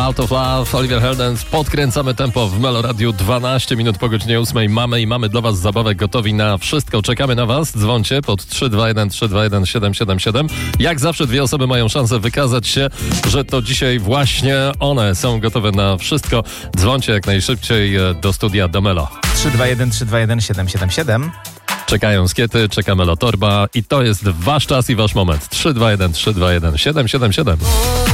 Out of Love, Oliver Heldens. Podkręcamy tempo w Melo Radiu. 12 minut po godzinie 8 mamy dla was zabawek, gotowi na wszystko. Czekamy na was. Dzwońcie pod 321 777. Jak zawsze dwie osoby mają szansę wykazać się, że to dzisiaj właśnie one są gotowe na wszystko. Dzwońcie jak najszybciej do studia do Melo. 321 777. Czekają skiety, czeka Melo Torba i to jest wasz czas i wasz moment. 321 777.